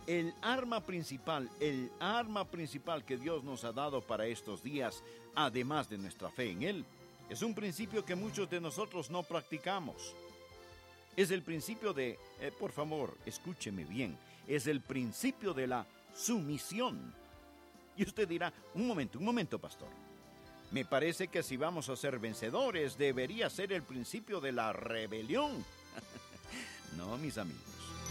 el arma principal que Dios nos ha dado para estos días, además de nuestra fe en Él, es un principio que muchos de nosotros no practicamos. Es el principio de, por favor, escúcheme bien, es el principio de la sumisión. Y usted dirá, un momento, pastor. Me parece que si vamos a ser vencedores, debería ser el principio de la rebelión. No, mis amigos.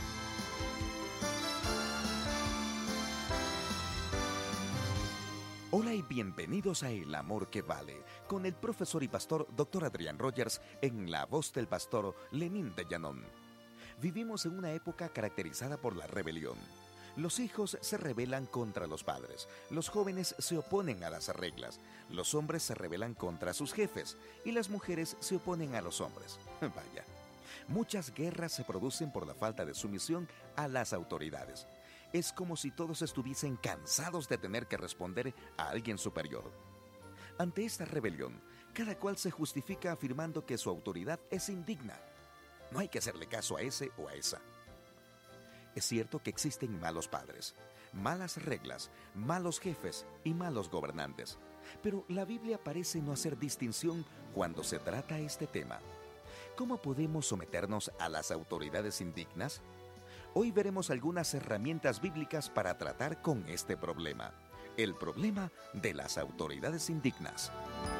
Hola y bienvenidos a El Amor que Vale, con el profesor y pastor Dr. Adrián Rogers en la voz del pastor Lenín de Llanón. Vivimos en una época caracterizada por la rebelión. Los hijos se rebelan contra los padres, los jóvenes se oponen a las reglas, los hombres se rebelan contra sus jefes y las mujeres se oponen a los hombres. Vaya, muchas guerras se producen por la falta de sumisión a las autoridades. Es como si todos estuviesen cansados de tener que responder a alguien superior. Ante esta rebelión, cada cual se justifica afirmando que su autoridad es indigna. No hay que hacerle caso a ese o a esa. Es cierto que existen malos padres, malas reglas, malos jefes y malos gobernantes, pero la Biblia parece no hacer distinción cuando se trata este tema. ¿Cómo podemos someternos a las autoridades indignas? Hoy veremos algunas herramientas bíblicas para tratar con este problema, el problema de las autoridades indignas.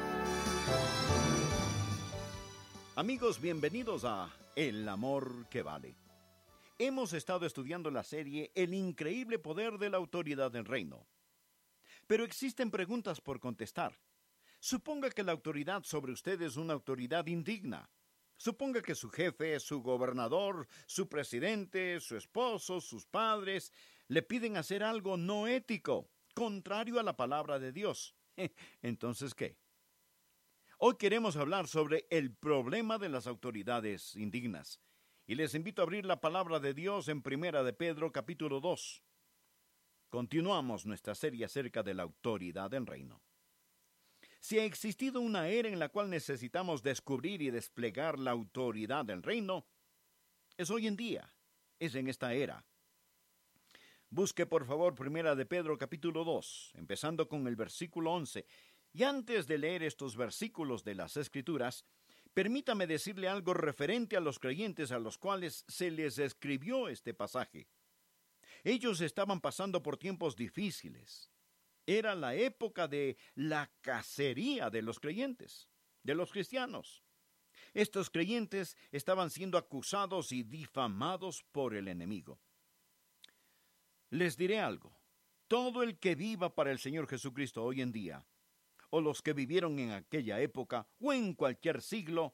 Amigos, bienvenidos a El Amor que Vale. Hemos estado estudiando la serie El increíble poder de la autoridad del reino. Pero existen preguntas por contestar. Suponga que la autoridad sobre usted es una autoridad indigna. Suponga que su jefe, su gobernador, su presidente, su esposo, sus padres, le piden hacer algo no ético, contrario a la palabra de Dios. Entonces, ¿qué? Hoy queremos hablar sobre el problema de las autoridades indignas. Y les invito a abrir la palabra de Dios en Primera de Pedro, capítulo 2. Continuamos nuestra serie acerca de la autoridad del reino. Si ha existido una era en la cual necesitamos descubrir y desplegar la autoridad del reino, es hoy en día, es en esta era. Busque por favor Primera de Pedro capítulo 2, empezando con el versículo 11. Y antes de leer estos versículos de las Escrituras, permítame decirle algo referente a los creyentes a los cuales se les escribió este pasaje. Ellos estaban pasando por tiempos difíciles. Era la época de la cacería de los creyentes, de los cristianos. Estos creyentes estaban siendo acusados y difamados por el enemigo. Les diré algo. Todo el que viva para el Señor Jesucristo hoy en día, o los que vivieron en aquella época, o en cualquier siglo,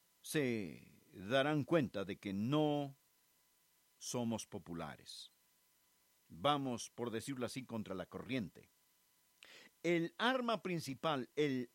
se darán cuenta de que no somos populares. Vamos, por decirlo así, contra la corriente. El arma principal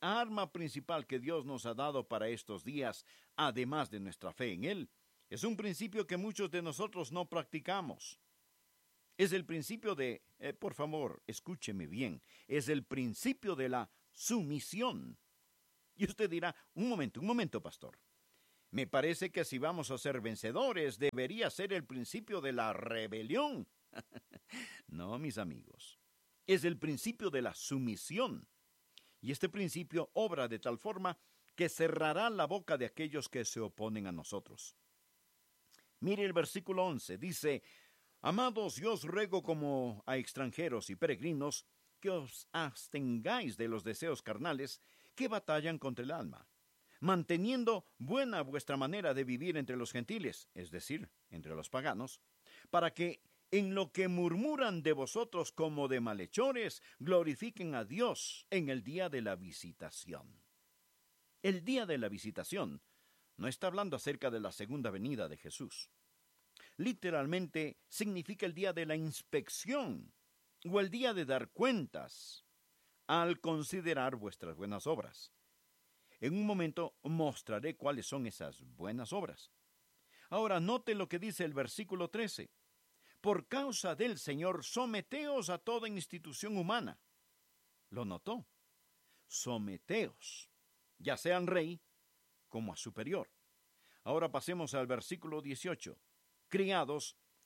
que Dios nos ha dado para estos días, además de nuestra fe en Él, es un principio que muchos de nosotros no practicamos. Es el principio de, por favor, escúcheme bien, es el principio de la sumisión. Y usted dirá, un momento, pastor. Me parece que si vamos a ser vencedores, debería ser el principio de la rebelión. No, mis amigos. Es el principio de la sumisión. Y este principio obra de tal forma que cerrará la boca de aquellos que se oponen a nosotros. Mire el versículo 11, dice: Amados, yo os ruego como a extranjeros y peregrinos, que os abstengáis de los deseos carnales que batallan contra el alma, manteniendo buena vuestra manera de vivir entre los gentiles, es decir, entre los paganos, para que en lo que murmuran de vosotros como de malhechores, glorifiquen a Dios en el día de la visitación. El día de la visitación no está hablando acerca de la segunda venida de Jesús. Literalmente significa el día de la inspección o el día de dar cuentas al considerar vuestras buenas obras. En un momento mostraré cuáles son esas buenas obras. Ahora note lo que dice el versículo 13. Por causa del Señor, someteos a toda institución humana. ¿Lo notó? Someteos, ya sean rey como a superior. Ahora pasemos al versículo 18. Criados,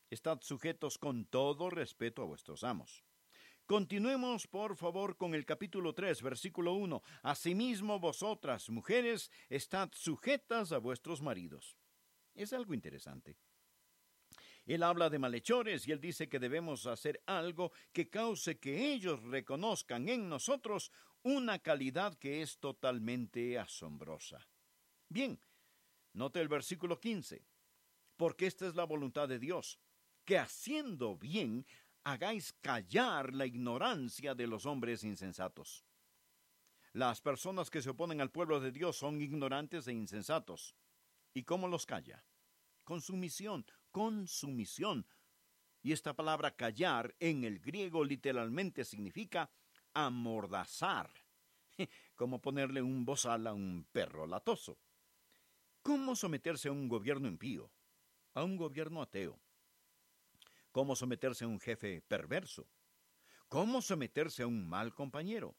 Estad sujetos con todo respeto a vuestros amos. Continuemos, por favor, con el capítulo 3, versículo 1. Asimismo, vosotras, mujeres, estad sujetas a vuestros maridos. Es algo interesante. Él habla de malhechores y él dice que debemos hacer algo que cause que ellos reconozcan en nosotros una calidad que es totalmente asombrosa. Bien, note el versículo 15. Porque esta es la voluntad de Dios, que haciendo bien hagáis callar la ignorancia de los hombres insensatos. Las personas que se oponen al pueblo de Dios son ignorantes e insensatos. ¿Y cómo los calla? Con sumisión, con sumisión. Y esta palabra callar en el griego literalmente significa amordazar, como ponerle un bozal a un perro latoso. ¿Cómo someterse a un gobierno impío? A un gobierno ateo. ¿Cómo someterse a un jefe perverso? ¿Cómo someterse a un mal compañero?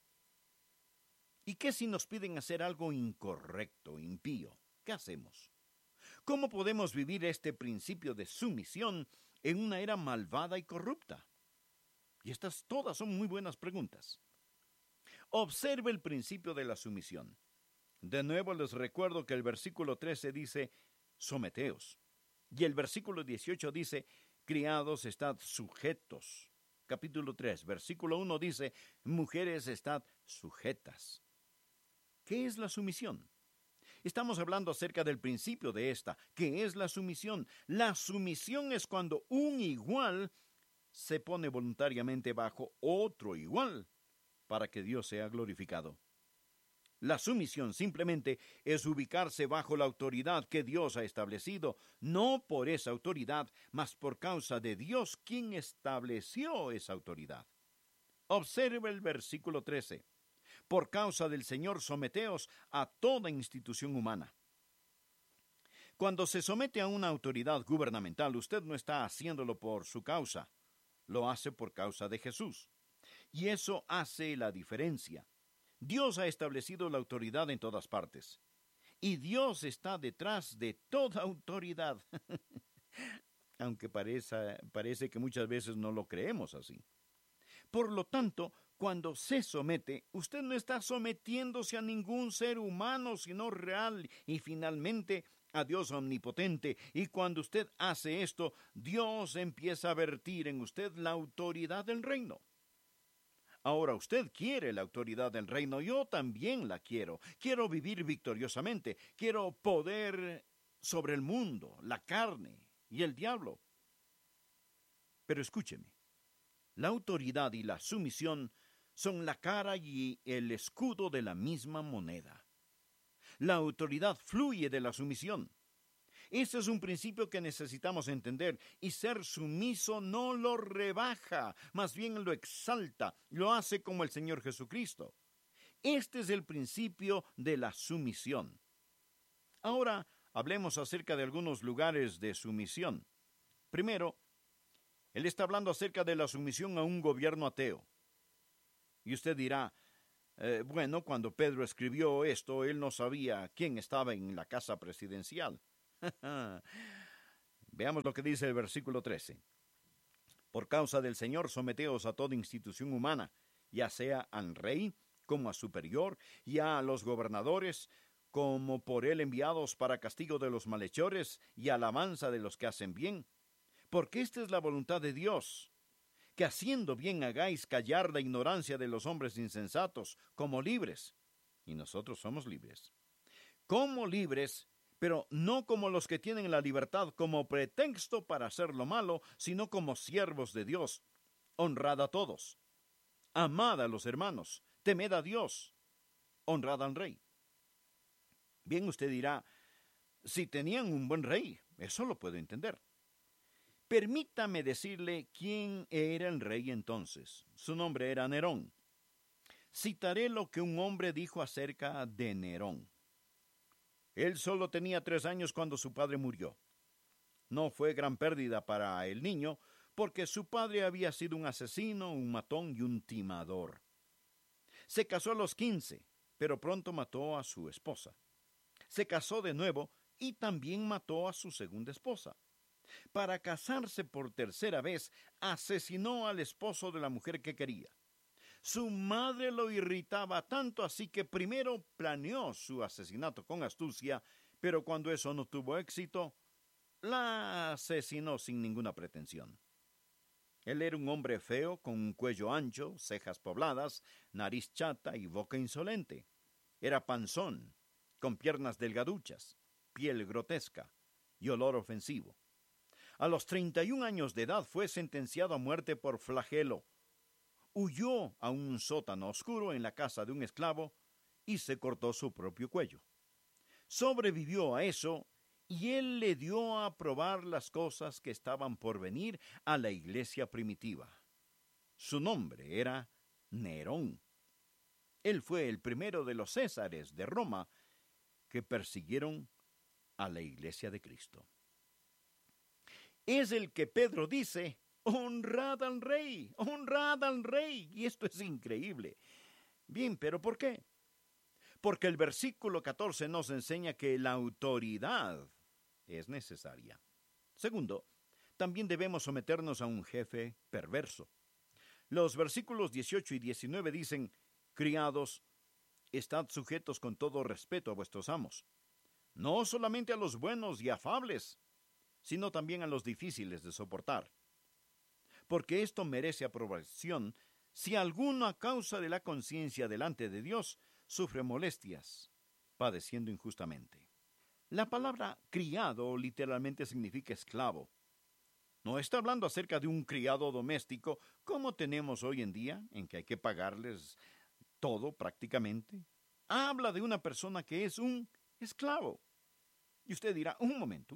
¿Y qué si nos piden hacer algo incorrecto, impío? ¿Qué hacemos? ¿Cómo podemos vivir este principio de sumisión en una era malvada y corrupta? Y estas todas son muy buenas preguntas. Observe el principio de la sumisión. De nuevo les recuerdo que el versículo 13 dice, someteos. Y el versículo 18 dice, criados, estad sujetos. Capítulo 3, versículo 1 dice, mujeres, estad sujetas. ¿Qué es la sumisión? Estamos hablando acerca del principio de esta. ¿Qué es la sumisión? La sumisión es cuando un igual se pone voluntariamente bajo otro igual para que Dios sea glorificado. La sumisión simplemente es ubicarse bajo la autoridad que Dios ha establecido, no por esa autoridad, mas por causa de Dios quien estableció esa autoridad. Observe el versículo 13. Por causa del Señor someteos a toda institución humana. Cuando se somete a una autoridad gubernamental, usted no está haciéndolo por su causa, lo hace por causa de Jesús. Y eso hace la diferencia. Dios ha establecido la autoridad en todas partes. Y Dios está detrás de toda autoridad. Aunque parece que muchas veces no lo creemos así. Por lo tanto, cuando se somete, usted no está sometiéndose a ningún ser humano, sino real y finalmente a Dios omnipotente. Y cuando usted hace esto, Dios empieza a vertir en usted la autoridad del reino. Ahora usted quiere la autoridad del reino, yo también la quiero. Quiero vivir victoriosamente, quiero poder sobre el mundo, la carne y el diablo. Pero escúcheme, la autoridad y la sumisión son la cara y el escudo de la misma moneda. La autoridad fluye de la sumisión. Ese es un principio que necesitamos entender, y ser sumiso no lo rebaja, más bien lo exalta, lo hace como el Señor Jesucristo. Este es el principio de la sumisión. Ahora hablemos acerca de algunos lugares de sumisión. Primero, él está hablando acerca de la sumisión a un gobierno ateo. Y usted dirá, bueno, cuando Pedro escribió esto, él no sabía quién estaba en la casa presidencial. Veamos lo que dice el versículo 13. Por causa del Señor, someteos a toda institución humana, ya sea al rey como a superior, y a los gobernadores, como por él enviados para castigo de los malhechores y alabanza de los que hacen bien. Porque esta es la voluntad de Dios, que haciendo bien hagáis callar la ignorancia de los hombres insensatos, como libres. Y nosotros somos libres. Como libres, pero no como los que tienen la libertad como pretexto para hacer lo malo, sino como siervos de Dios. Honrad a todos. Amad a los hermanos. Temed a Dios. Honrad al rey. Bien, usted dirá, si tenían un buen rey, eso lo puedo entender. Permítame decirle quién era el rey entonces. Su nombre era Nerón. Citaré lo que un hombre dijo acerca de Nerón. Él solo tenía 3 años cuando su padre murió. No fue gran pérdida para el niño, porque su padre había sido un asesino, un matón y un timador. Se casó a los 15, pero pronto mató a su esposa. Se casó de nuevo y también mató a su segunda esposa. Para casarse por tercera vez, asesinó al esposo de la mujer que quería. Su madre lo irritaba tanto así que primero planeó su asesinato con astucia, pero cuando eso no tuvo éxito, la asesinó sin ninguna pretensión. Él era un hombre feo, con un cuello ancho, cejas pobladas, nariz chata y boca insolente. Era panzón, con piernas delgaduchas, piel grotesca y olor ofensivo. A los 31 años de edad fue sentenciado a muerte por flagelo. Huyó a un sótano oscuro en la casa de un esclavo y se cortó su propio cuello. Sobrevivió a eso y él le dio a probar las cosas que estaban por venir a la iglesia primitiva. Su nombre era Nerón. Él fue el primero de los césares de Roma que persiguieron a la iglesia de Cristo. Es el que Pedro dice: honrad al rey, honrad al rey. Y esto es increíble. Bien, ¿pero por qué? Porque el versículo 14 nos enseña que la autoridad es necesaria. Segundo, también debemos someternos a un jefe perverso. Los versículos 18 y 19 dicen: criados, estad sujetos con todo respeto a vuestros amos, no solamente a los buenos y afables, sino también a los difíciles de soportar. Porque esto merece aprobación si alguno a causa de la conciencia delante de Dios sufre molestias, padeciendo injustamente. La palabra criado literalmente significa esclavo. No está hablando acerca de un criado doméstico como tenemos hoy en día, en que hay que pagarles todo prácticamente. Habla de una persona que es un esclavo. Y usted dirá: un momento.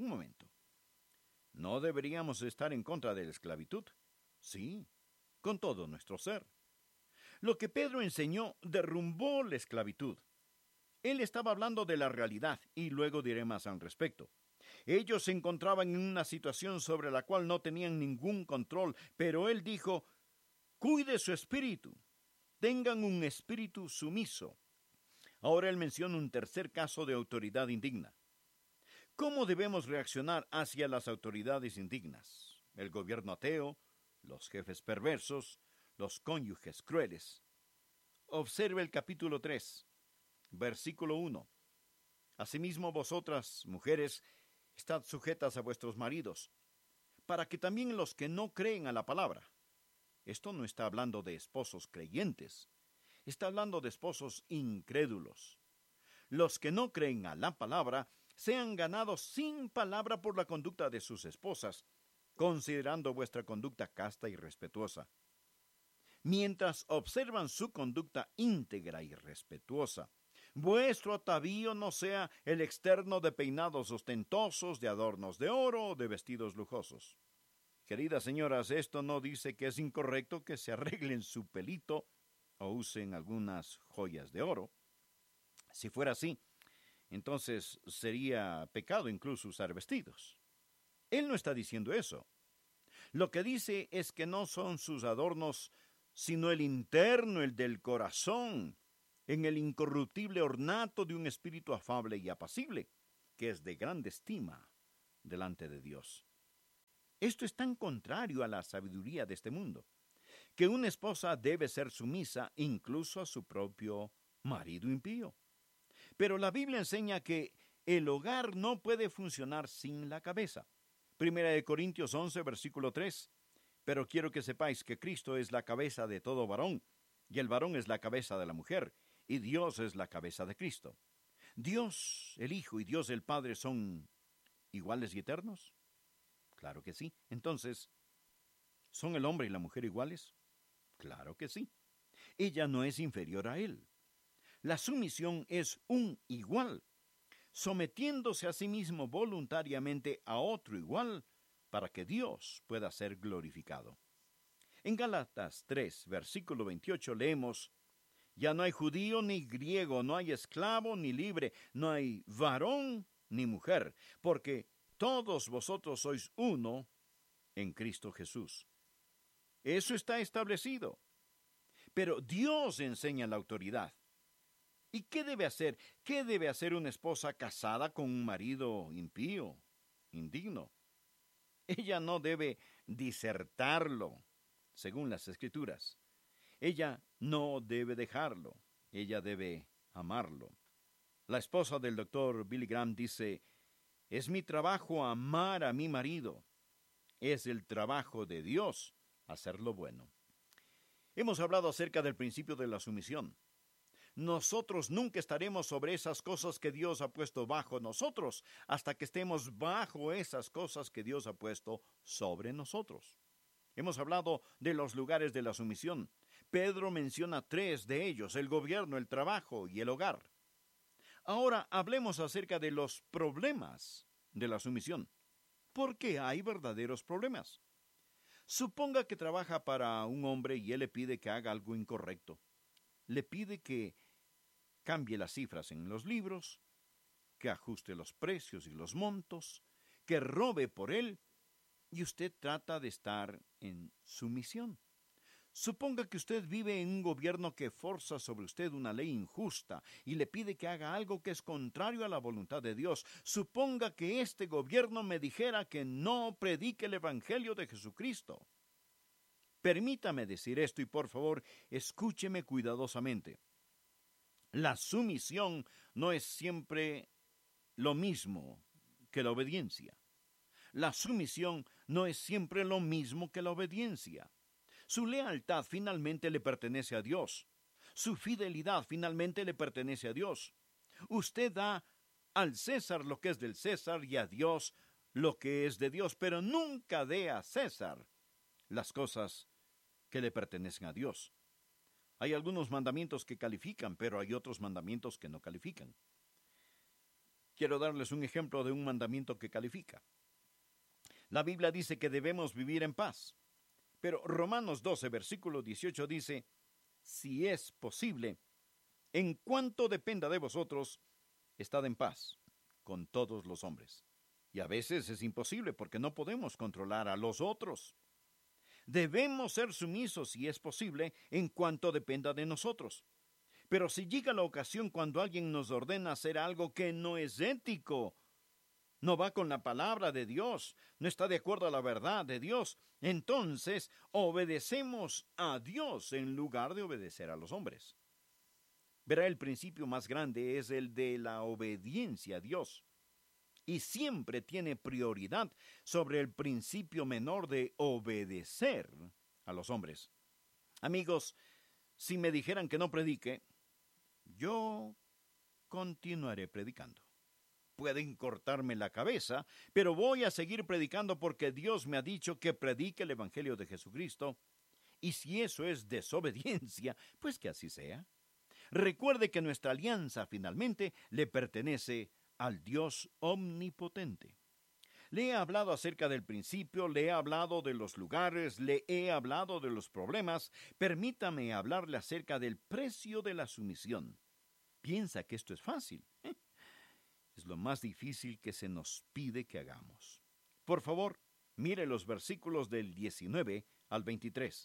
¿No deberíamos estar en contra de la esclavitud? Sí, con todo nuestro ser. Lo que Pedro enseñó derrumbó la esclavitud. Él estaba hablando de la realidad, y luego diré más al respecto. Ellos se encontraban en una situación sobre la cual no tenían ningún control, pero él dijo: cuide su espíritu, tengan un espíritu sumiso. Ahora él menciona un tercer caso de autoridad indigna. ¿Cómo debemos reaccionar hacia las autoridades indignas? El gobierno ateo, los jefes perversos, los cónyuges crueles. Observe el capítulo 3, versículo 1. Asimismo vosotras, mujeres, estad sujetas a vuestros maridos, para que también los que no creen a la palabra. Esto no está hablando de esposos creyentes, está hablando de esposos incrédulos. Los que no creen a la palabra sean ganados sin palabra por la conducta de sus esposas, considerando vuestra conducta casta y respetuosa. Mientras observan su conducta íntegra y respetuosa, vuestro atavío no sea el externo de peinados ostentosos, de adornos de oro o de vestidos lujosos. Queridas señoras, esto no dice que es incorrecto que se arreglen su pelito o usen algunas joyas de oro. Si fuera así, entonces sería pecado incluso usar vestidos. Él no está diciendo eso. Lo que dice es que no son sus adornos, sino el interno, el del corazón, en el incorruptible ornato de un espíritu afable y apacible, que es de grande estima delante de Dios. Esto es tan contrario a la sabiduría de este mundo, que una esposa debe ser sumisa incluso a su propio marido impío. Pero la Biblia enseña que el hogar no puede funcionar sin la cabeza. 1 Corintios 11, versículo 3. Pero quiero que sepáis que Cristo es la cabeza de todo varón, y el varón es la cabeza de la mujer, y Dios es la cabeza de Cristo. ¿Dios el Hijo y Dios el Padre son iguales y eternos? Claro que sí. Entonces, ¿son el hombre y la mujer iguales? Claro que sí. Ella no es inferior a él. La sumisión es un igual, sometiéndose a sí mismo voluntariamente a otro igual para que Dios pueda ser glorificado. En Gálatas 3, versículo 28 leemos: ya no hay judío ni griego, no hay esclavo ni libre, no hay varón ni mujer, porque todos vosotros sois uno en Cristo Jesús. Eso está establecido. Pero Dios enseña la autoridad. ¿Y qué debe hacer? ¿Qué debe hacer una esposa casada con un marido impío, indigno? Ella no debe disertarlo, según las Escrituras. Ella no debe dejarlo, ella debe amarlo. La esposa del doctor Billy Graham dice, es mi trabajo amar a mi marido. Es el trabajo de Dios hacer lo bueno. Hemos hablado acerca del principio de la sumisión. Nosotros nunca estaremos sobre esas cosas que Dios ha puesto bajo nosotros hasta que estemos bajo esas cosas que Dios ha puesto sobre nosotros. Hemos hablado de los lugares de la sumisión. Pedro menciona 3 de ellos: el gobierno, el trabajo y el hogar. Ahora hablemos acerca de los problemas de la sumisión. ¿Por qué hay verdaderos problemas? Suponga que trabaja para un hombre y él le pide que haga algo incorrecto. Le pide que cambie las cifras en los libros, que ajuste los precios y los montos, que robe por él, y usted trata de estar en sumisión. Suponga que usted vive en un gobierno que forza sobre usted una ley injusta y le pide que haga algo que es contrario a la voluntad de Dios. Suponga que este gobierno me dijera que no predique el Evangelio de Jesucristo. Permítame decir esto y por favor, escúcheme cuidadosamente. La sumisión no es siempre lo mismo que la obediencia. La sumisión no es siempre lo mismo que la obediencia. Su lealtad finalmente le pertenece a Dios. Su fidelidad finalmente le pertenece a Dios. Usted da al César lo que es del César y a Dios lo que es de Dios, pero nunca dé a César las cosas que le pertenecen a Dios. Hay algunos mandamientos que califican, pero hay otros mandamientos que no califican. Quiero darles un ejemplo de un mandamiento que califica. La Biblia dice que debemos vivir en paz. Pero Romanos 12, versículo 18 dice, si es posible, en cuanto dependa de vosotros, estad en paz con todos los hombres. Y a veces es imposible porque no podemos controlar a los otros. Debemos ser sumisos, si es posible, en cuanto dependa de nosotros. Pero si llega la ocasión cuando alguien nos ordena hacer algo que no es ético, no va con la palabra de Dios, no está de acuerdo a la verdad de Dios, entonces obedecemos a Dios en lugar de obedecer a los hombres. Verá, el principio más grande es el de la obediencia a Dios, y siempre tiene prioridad sobre el principio menor de obedecer a los hombres. Amigos, si me dijeran que no predique, yo continuaré predicando. Pueden cortarme la cabeza, pero voy a seguir predicando porque Dios me ha dicho que predique el Evangelio de Jesucristo. Y si eso es desobediencia, pues que así sea. Recuerde que nuestra alianza finalmente le pertenece al Dios omnipotente. Le he hablado acerca del principio, le he hablado de los lugares, le he hablado de los problemas. Permítame hablarle acerca del precio de la sumisión. ¿Piensa que esto es fácil? Es lo más difícil que se nos pide que hagamos. Por favor, mire los versículos del 19 al 23.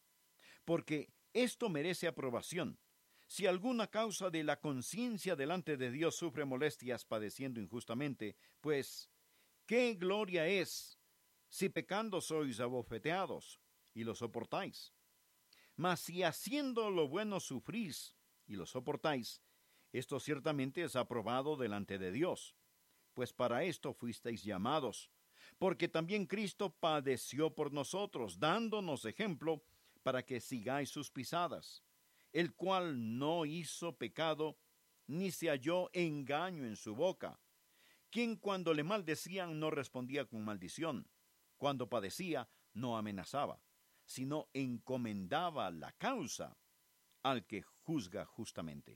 Porque esto merece aprobación. Si alguna causa de la conciencia delante de Dios sufre molestias padeciendo injustamente, pues, ¿qué gloria es si pecando sois abofeteados y lo soportáis? Mas si haciendo lo bueno sufrís y lo soportáis, esto ciertamente es aprobado delante de Dios, pues para esto fuisteis llamados, porque también Cristo padeció por nosotros, dándonos ejemplo para que sigáis sus pisadas, el cual no hizo pecado, ni se halló engaño en su boca, quien cuando le maldecían no respondía con maldición, cuando padecía no amenazaba, sino encomendaba la causa al que juzga justamente.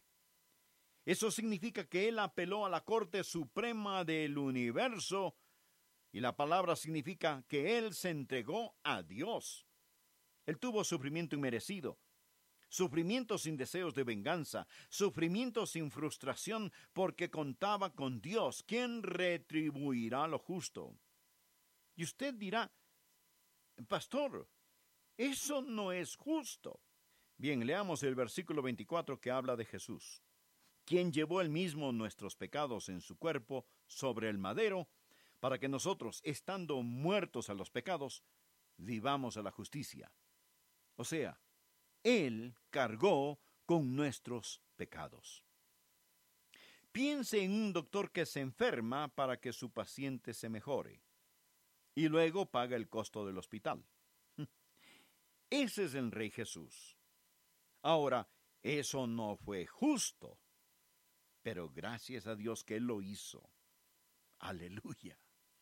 Eso significa que él apeló a la Corte Suprema del Universo, y la palabra significa que él se entregó a Dios. Él tuvo sufrimiento inmerecido, sufrimiento sin deseos de venganza, sufrimiento sin frustración, porque contaba con Dios, quien retribuirá lo justo. Y usted dirá, pastor, eso no es justo. Bien, leamos el versículo 24 que habla de Jesús, quien llevó él mismo nuestros pecados en su cuerpo sobre el madero, para que nosotros, estando muertos a los pecados, vivamos a la justicia. O sea, Él cargó con nuestros pecados. Piense en un doctor que se enferma para que su paciente se mejore y luego paga el costo del hospital. Ese es el Rey Jesús. Ahora, eso no fue justo, pero gracias a Dios que Él lo hizo. Aleluya.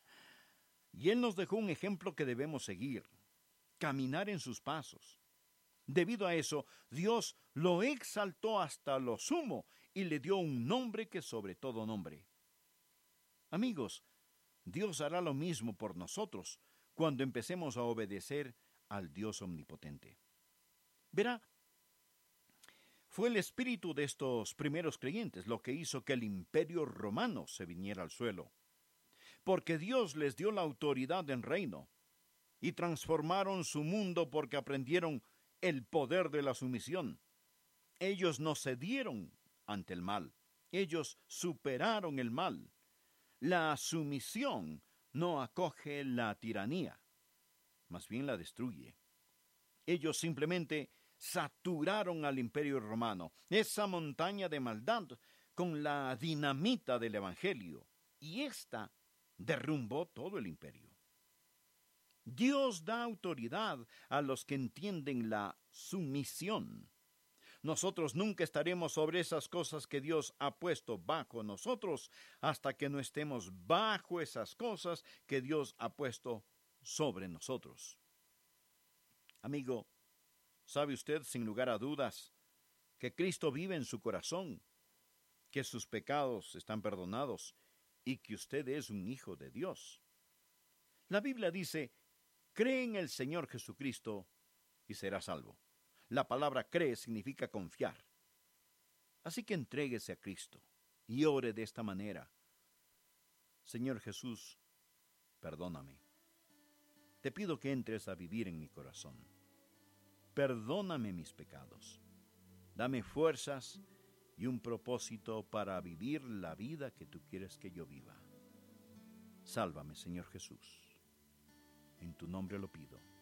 Y Él nos dejó un ejemplo que debemos seguir, caminar en sus pasos. Debido a eso, Dios lo exaltó hasta lo sumo y le dio un nombre que sobre todo nombre. Amigos, Dios hará lo mismo por nosotros cuando empecemos a obedecer al Dios omnipotente. Verá, fue el espíritu de estos primeros creyentes lo que hizo que el imperio romano se viniera al suelo, porque Dios les dio la autoridad del reino y transformaron su mundo porque aprendieron el poder de la sumisión. Ellos no cedieron ante el mal, ellos superaron el mal. La sumisión no acoge la tiranía, más bien la destruye. Ellos simplemente saturaron al imperio romano, esa montaña de maldad, con la dinamita del evangelio, y ésta derrumbó todo el imperio. Dios da autoridad a los que entienden la sumisión. Nosotros nunca estaremos sobre esas cosas que Dios ha puesto bajo nosotros hasta que no estemos bajo esas cosas que Dios ha puesto sobre nosotros. Amigo, ¿sabe usted sin lugar a dudas que Cristo vive en su corazón, que sus pecados están perdonados y que usted es un hijo de Dios? La Biblia dice: cree en el Señor Jesucristo y serás salvo. La palabra cree significa confiar. Así que entréguese a Cristo y ore de esta manera: Señor Jesús, perdóname. Te pido que entres a vivir en mi corazón. Perdóname mis pecados. Dame fuerzas y un propósito para vivir la vida que tú quieres que yo viva. Sálvame, Señor Jesús. En tu nombre lo pido.